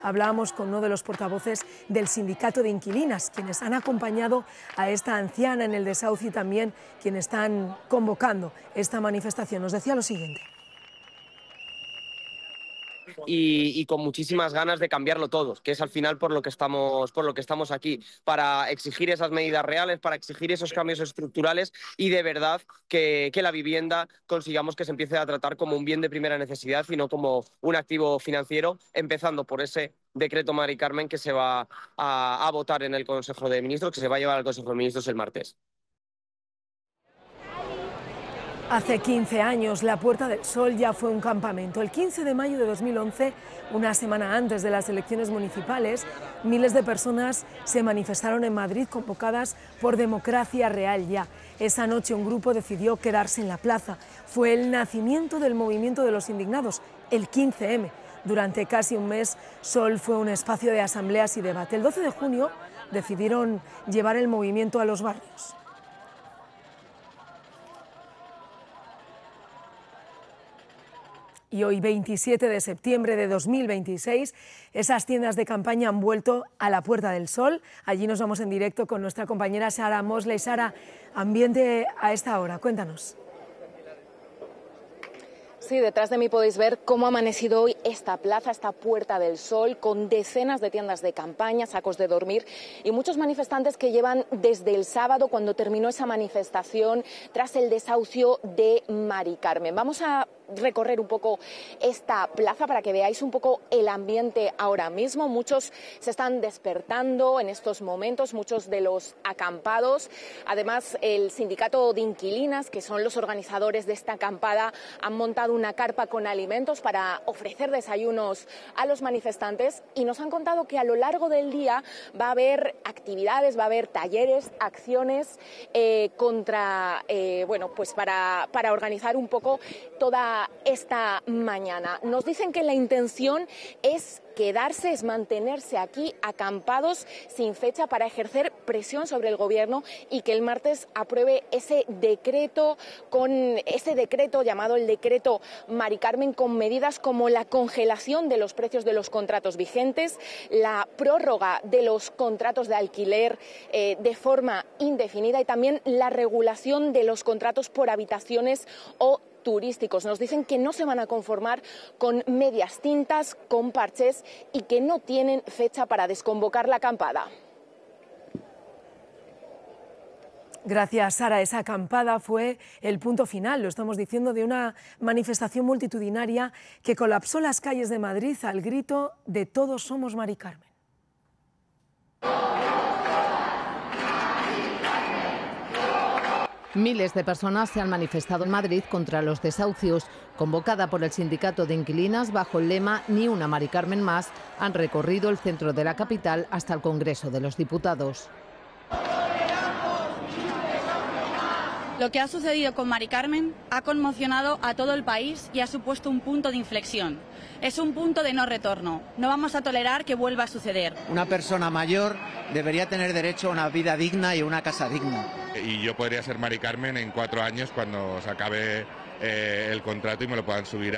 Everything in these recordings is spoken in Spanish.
Hablábamos con uno de los portavoces del sindicato de inquilinas, quienes han acompañado a esta anciana en el desahucio y también quienes están convocando esta manifestación. Nos decía lo siguiente. Y con muchísimas ganas de cambiarlo todo, que es al final por lo que estamos aquí, para exigir esas medidas reales, para exigir esos cambios estructurales y de verdad que la vivienda consigamos que se empiece a tratar como un bien de primera necesidad y no como un activo financiero, empezando por ese decreto Mari Carmen que se va a votar en el Consejo de Ministros, que se va a llevar al Consejo de Ministros el martes. Hace 15 años, la Puerta del Sol ya fue un campamento. El 15 de mayo de 2011, una semana antes de las elecciones municipales, miles de personas se manifestaron en Madrid convocadas por Democracia Real Ya. Esa noche un grupo decidió quedarse en la plaza. Fue el nacimiento del movimiento de los indignados, el 15M. Durante casi un mes, Sol fue un espacio de asambleas y debate. El 12 de junio decidieron llevar el movimiento a los barrios. Y hoy, 27 de septiembre de 2026, esas tiendas de campaña han vuelto a la Puerta del Sol. Allí nos vamos en directo con nuestra compañera Sara Mosley. Sara, ambiente a esta hora, cuéntanos. Sí, detrás de mí podéis ver cómo ha amanecido hoy esta plaza, esta Puerta del Sol, con decenas de tiendas de campaña, sacos de dormir y muchos manifestantes que llevan desde el sábado, cuando terminó esa manifestación, tras el desahucio de Mari Carmen. Vamos a recorrer un poco esta plaza para que veáis un poco el ambiente ahora mismo. Muchos se están despertando en estos momentos, muchos de los acampados. Además, el sindicato de inquilinas, que son los organizadores de esta acampada, han montado una carpa con alimentos para ofrecer desayunos a los manifestantes y nos han contado que a lo largo del día va a haber actividades, va a haber talleres, acciones para organizar un poco toda esta mañana. Nos dicen que la intención es quedarse, es mantenerse aquí acampados sin fecha para ejercer presión sobre el gobierno y que el martes apruebe ese decreto llamado el decreto Mari Carmen, con medidas como la congelación de los precios de los contratos vigentes, la prórroga de los contratos de alquiler de forma indefinida y también la regulación de los contratos por habitaciones o turísticos. Nos dicen que no se van a conformar con medias tintas, con parches y que no tienen fecha para desconvocar la acampada. Gracias, Sara. Esa acampada fue el punto final, lo estamos diciendo, de una manifestación multitudinaria que colapsó las calles de Madrid al grito de "Todos somos Mari Carmen". Miles de personas se han manifestado en Madrid contra los desahucios. Convocada por el sindicato de inquilinas bajo el lema "Ni una Mari Carmen más", han recorrido el centro de la capital hasta el Congreso de los Diputados. Lo que ha sucedido con Mari Carmen ha conmocionado a todo el país y ha supuesto un punto de inflexión. Es un punto de no retorno. No vamos a tolerar que vuelva a suceder. Una persona mayor debería tener derecho a una vida digna y a una casa digna. Y yo podría ser Mari Carmen en 4 años cuando se acabe el contrato y me lo puedan subir.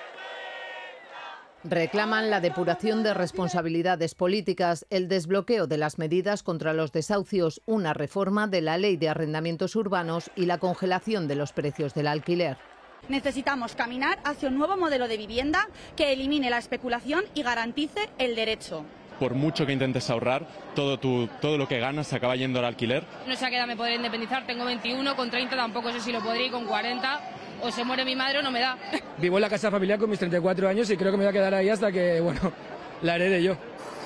Reclaman la depuración de responsabilidades políticas, el desbloqueo de las medidas contra los desahucios, una reforma de la ley de arrendamientos urbanos y la congelación de los precios del alquiler. Necesitamos caminar hacia un nuevo modelo de vivienda que elimine la especulación y garantice el derecho. Por mucho que intentes ahorrar, todo lo que ganas se acaba yendo al alquiler. No sé a qué edad me podré independizar, tengo 21, con 30 tampoco sé si lo podré, y con 40 o se muere mi madre o no me da. Vivo en la casa familiar con mis 34 años y creo que me voy a quedar ahí hasta que, la herede yo.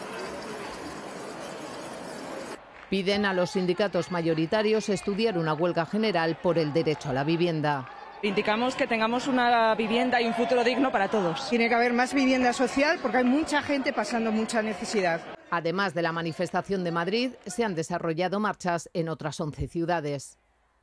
Piden a los sindicatos mayoritarios estudiar una huelga general por el derecho a la vivienda. Indicamos que tengamos una vivienda y un futuro digno para todos. Tiene que haber más vivienda social porque hay mucha gente pasando mucha necesidad. Además de la manifestación de Madrid, se han desarrollado marchas en otras 11 ciudades.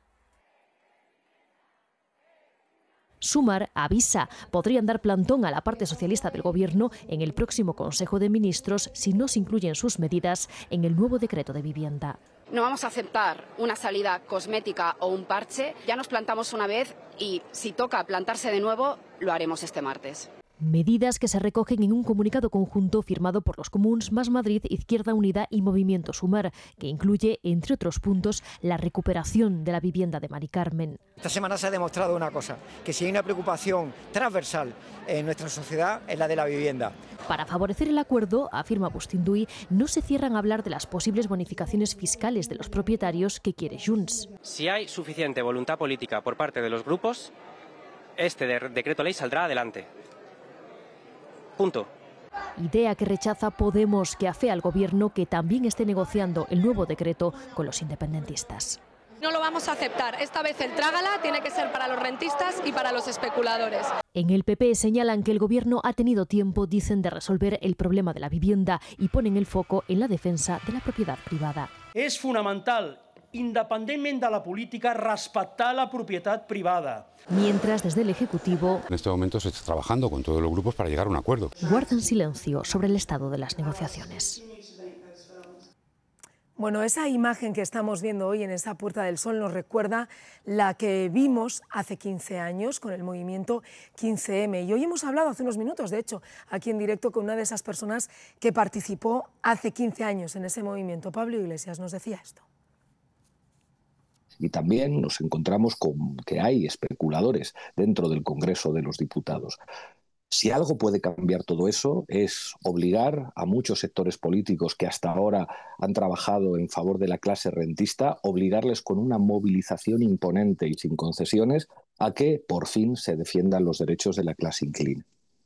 Sumar avisa, podrían dar plantón a la parte socialista del Gobierno en el próximo Consejo de Ministros si no se incluyen sus medidas en el nuevo decreto de vivienda. No vamos a aceptar una salida cosmética o un parche. Ya nos plantamos una vez y si toca plantarse de nuevo, lo haremos este martes. Medidas que se recogen en un comunicado conjunto firmado por los Comuns, Más Madrid, Izquierda Unida y Movimiento Sumar, que incluye, entre otros puntos, la recuperación de la vivienda de Mari Carmen. Esta semana se ha demostrado una cosa, que si hay una preocupación transversal en nuestra sociedad es la de la vivienda. Para favorecer el acuerdo, afirma Bustinduy, no se cierran a hablar de las posibles bonificaciones fiscales de los propietarios que quiere Junts. Si hay suficiente voluntad política por parte de los grupos, este decreto ley saldrá adelante. Punto. Idea que rechaza Podemos, que afea al gobierno que también esté negociando el nuevo decreto con los independentistas. No lo vamos a aceptar. Esta vez el trágala tiene que ser para los rentistas y para los especuladores. En el PP señalan que el gobierno ha tenido tiempo, dicen, de resolver el problema de la vivienda y ponen el foco en la defensa de la propiedad privada. És fonamental, independentment de la política, respectar la propietat privada. Mientras, desde el Ejecutivo, en este momento se está trabajando con todos los grupos para llegar a un acuerdo. Guardan silencio sobre el estado de las negociaciones. Bueno, esa imagen que estamos viendo hoy en esa Puerta del Sol nos recuerda la que vimos hace 15 años con el movimiento 15M. Y hoy hemos hablado hace unos minutos, de hecho, aquí en directo con una de esas personas que participó hace 15 años en ese movimiento. Pablo Iglesias nos decía esto. Y también nos encontramos con que hay especuladores dentro del Congreso de los Diputados. Si algo puede cambiar todo eso es obligar a muchos sectores políticos que hasta ahora han trabajado en favor de la clase rentista, obligarles con una movilización imponente y sin concesiones a que por fin se defiendan los derechos de la clase inquilina.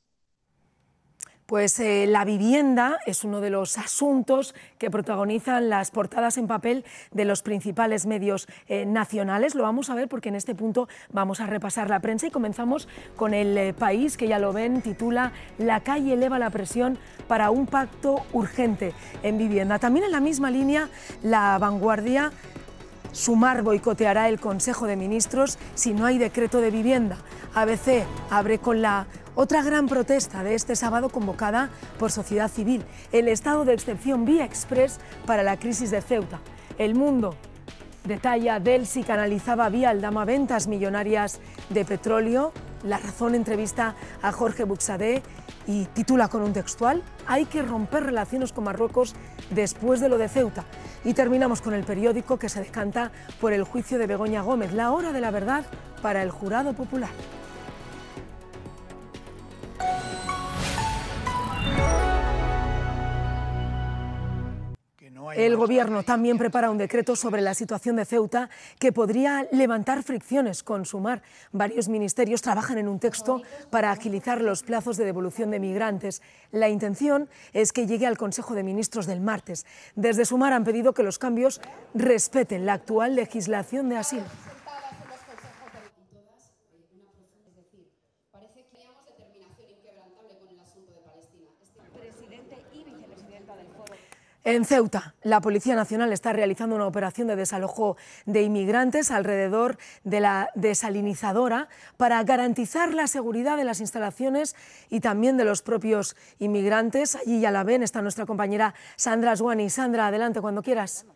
Pues la vivienda es uno de los asuntos que protagonizan las portadas en papel de los principales medios nacionales. Lo vamos a ver porque en este punto vamos a repasar la prensa y comenzamos con El País, que ya lo ven, titula «La calle eleva la presión para un pacto urgente en vivienda». También en la misma línea, La Vanguardia: Sumar boicoteará el Consejo de Ministros si no hay decreto de vivienda. ABC abre con la otra gran protesta de este sábado convocada por sociedad civil, el estado de excepción vía express para la crisis de Ceuta. El Mundo detalla: Delsi canalizaba vía Aldama ventas millonarias de petróleo. La Razón entrevista a Jorge Buxadé y titula con un textual: hay que romper relaciones con Marruecos después de lo de Ceuta. Y terminamos con El Periódico, que se decanta por el juicio de Begoña Gómez, la hora de la verdad para el jurado popular. El Gobierno también prepara un decreto sobre la situación de Ceuta que podría levantar fricciones con Sumar. Varios ministerios trabajan en un texto para agilizar los plazos de devolución de migrantes. La intención es que llegue al Consejo de Ministros del martes. Desde Sumar han pedido que los cambios respeten la actual legislación de asilo. En Ceuta, la Policía Nacional está realizando una operación de desalojo de inmigrantes alrededor de la desalinizadora para garantizar la seguridad de las instalaciones y también de los propios inmigrantes. Allí ya la ven, está nuestra compañera Sandra Aswani. Sandra, adelante cuando quieras.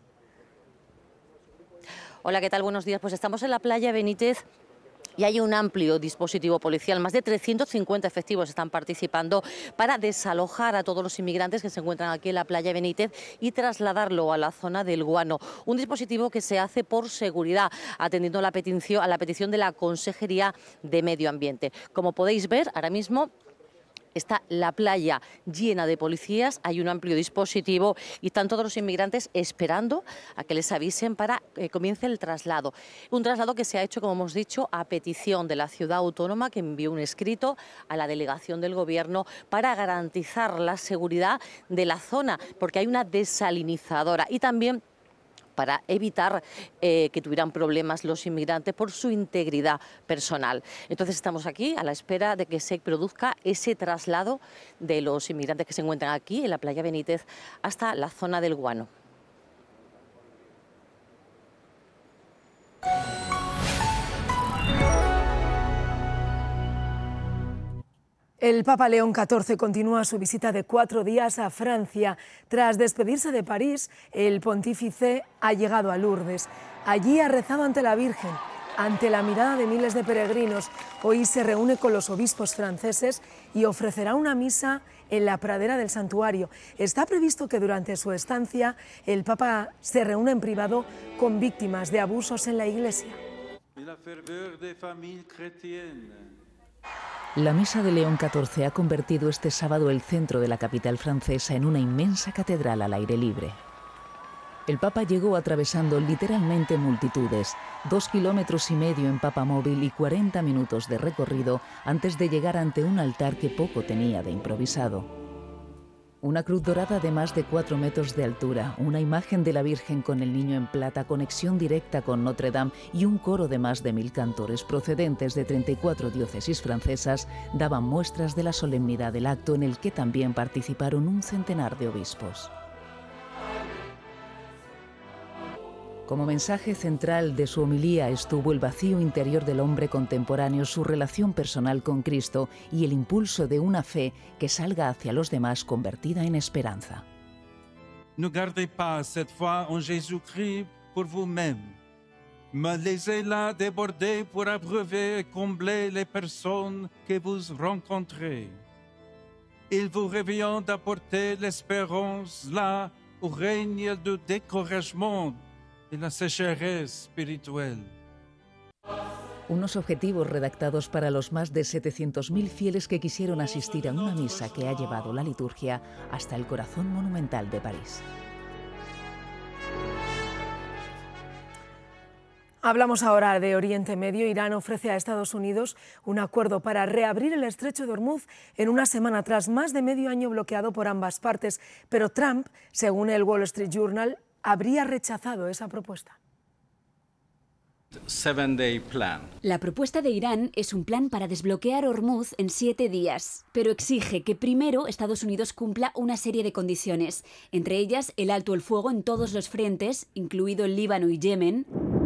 Hola, ¿qué tal? Buenos días. Pues estamos en la playa Benítez y hay un amplio dispositivo policial. Más de 350 efectivos están participando para desalojar a todos los inmigrantes que se encuentran aquí en la playa Benítez y trasladarlo a la zona del Guano. Un dispositivo que se hace por seguridad, atendiendo a la petición de la Consejería de Medio Ambiente. Como podéis ver, ahora mismo está la playa llena de policías, hay un amplio dispositivo y están todos los inmigrantes esperando a que les avisen para que comience el traslado. Un traslado que se ha hecho, como hemos dicho, a petición de la ciudad autónoma, que envió un escrito a la delegación del Gobierno para garantizar la seguridad de la zona, porque hay una desalinizadora y también para evitar que tuvieran problemas los inmigrantes por su integridad personal. Entonces estamos aquí a la espera de que se produzca ese traslado de los inmigrantes que se encuentran aquí en la playa Benítez hasta la zona del Guano. El Papa León XIV continúa su visita de 4 días a Francia. Tras despedirse de París, el pontífice ha llegado a Lourdes. Allí ha rezado ante la Virgen ante la mirada de miles de peregrinos. Hoy se reúne con los obispos franceses y ofrecerá una misa en la pradera del santuario. Está previsto que durante su estancia el Papa se reúna en privado con víctimas de abusos en la Iglesia. La Misa de León XIV ha convertido este sábado el centro de la capital francesa en una inmensa catedral al aire libre. El Papa llegó atravesando literalmente multitudes, 2,5 kilómetros en papamóvil y 40 minutos de recorrido antes de llegar ante un altar que poco tenía de improvisado. Una cruz dorada de más de 4 metros de altura, una imagen de la Virgen con el Niño en plata, conexión directa con Notre Dame y un coro de más de 1000 cantores procedentes de 34 diócesis francesas daban muestras de la solemnidad del acto, en el que también participaron un centenar de obispos. Como mensaje central de su homilía estuvo el vacío interior del hombre contemporáneo, su relación personal con Cristo y el impulso de una fe que salga hacia los demás convertida en esperanza. Ne gardez pas cette foi en Jésus-Christ pour vous-même, mais laissez-la déborder pour abreuver et combler les personnes que vous rencontrez. Il vous revient d'apporter l'espérance là où règne le découragement y la sécheresse spirituelle. Unos objetivos redactados para los más de 700.000 fieles que quisieron asistir a una misa que ha llevado la liturgia hasta el corazón monumental de París. Hablamos ahora de Oriente Medio. Irán ofrece a Estados Unidos un acuerdo para reabrir el estrecho de Hormuz en una semana tras más de medio año bloqueado por ambas partes. Pero Trump, según el Wall Street Journal, habría rechazado esa propuesta. La propuesta de Irán es un plan para desbloquear Hormuz en 7 días, pero exige que primero Estados Unidos cumpla una serie de condiciones, entre ellas el alto el fuego en todos los frentes, incluido el Líbano y Yemen,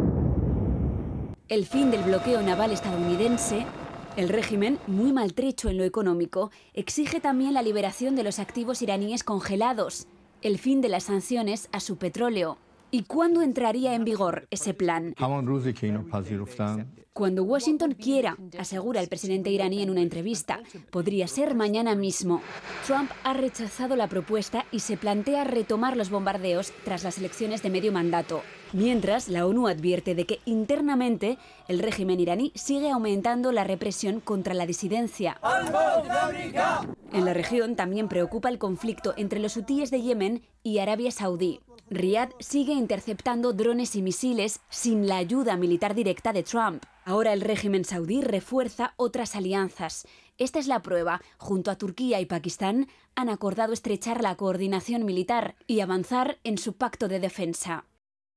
el fin del bloqueo naval estadounidense. El régimen, muy maltrecho en lo económico, exige también la liberación de los activos iraníes congelados, el fin de las sanciones a su petróleo. ¿Y cuándo entraría en vigor ese plan? Cuando Washington quiera, asegura el presidente iraní en una entrevista. Podría ser mañana mismo. Trump ha rechazado la propuesta y se plantea retomar los bombardeos tras las elecciones de medio mandato. Mientras, la ONU advierte de que internamente el régimen iraní sigue aumentando la represión contra la disidencia. En la región también preocupa el conflicto entre los hutíes de Yemen y Arabia Saudí. Riad sigue interceptando drones y misiles sin la ayuda militar directa de Trump. Ahora el régimen saudí refuerza otras alianzas. Esta es la prueba. Junto a Turquía y Pakistán han acordado estrechar la coordinación militar y avanzar en su pacto de defensa.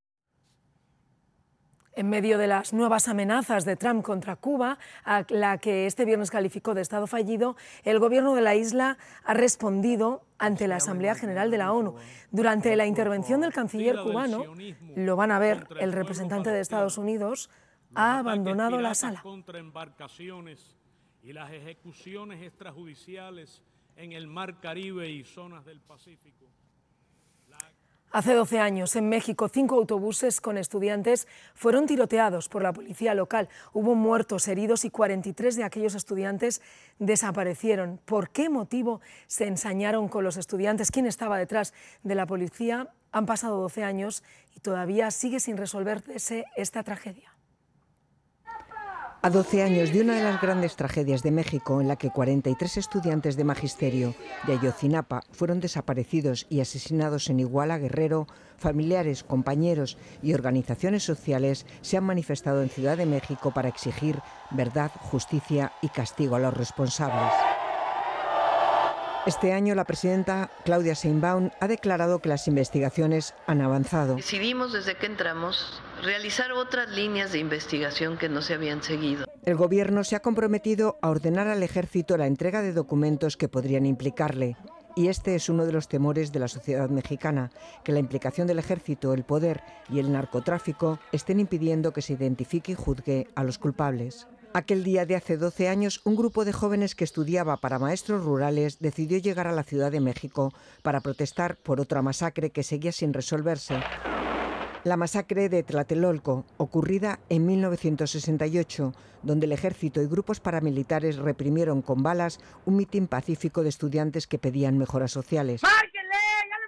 En medio de las nuevas amenazas de Trump contra Cuba, a la que este viernes calificó de Estado fallido, el gobierno de la isla ha respondido ante la Asamblea General de la ONU. Durante la intervención del canciller cubano, lo van a ver, el representante de Estados Unidos ha abandonado la sala. Contra embarcaciones y las ejecuciones extrajudiciales en el Mar Caribe y zonas del Pacífico. Hace 12 años, en México, 5 autobuses con estudiantes fueron tiroteados por la policía local. Hubo muertos, heridos y 43 de aquellos estudiantes desaparecieron. ¿Por qué motivo se ensañaron con los estudiantes? ¿Quién estaba detrás de la policía? Han pasado 12 años y todavía sigue sin resolverse esta tragedia. A 12 años de una de las grandes tragedias de México, en la que 43 estudiantes de magisterio de Ayotzinapa fueron desaparecidos y asesinados en Iguala, Guerrero, familiares, compañeros y organizaciones sociales se han manifestado en Ciudad de México para exigir verdad, justicia y castigo a los responsables. Este año la presidenta Claudia Sheinbaum ha declarado que las investigaciones han avanzado. Decidimos desde que entramos realizar otras líneas de investigación que no se habían seguido. El gobierno se ha comprometido a ordenar al ejército la entrega de documentos que podrían implicarle. Y este es uno de los temores de la sociedad mexicana, que la implicación del ejército, el poder y el narcotráfico estén impidiendo que se identifique y juzgue a los culpables. Aquel día de hace 12 años, un grupo de jóvenes que estudiaba para maestros rurales decidió llegar a la Ciudad de México para protestar por otra masacre que seguía sin resolverse. La masacre de Tlatelolco, ocurrida en 1968, donde el ejército y grupos paramilitares reprimieron con balas un mitin pacífico de estudiantes que pedían mejoras sociales.